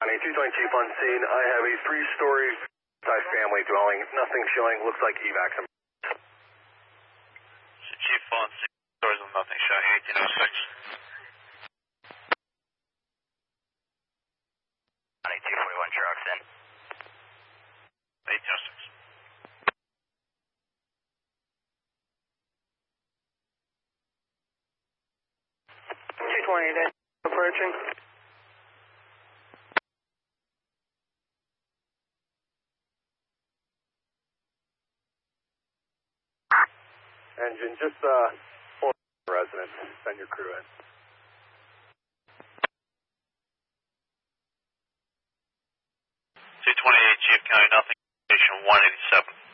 220 Chief on scene. I have a 3-story family dwelling. Nothing showing. Looks like evac. Chief on scene. Stores of nothing showing. 1806. 241 trucks in. 1806. 220 approaching. Engine, just residents, send your crew in. 228 Chief County, nothing, station 187.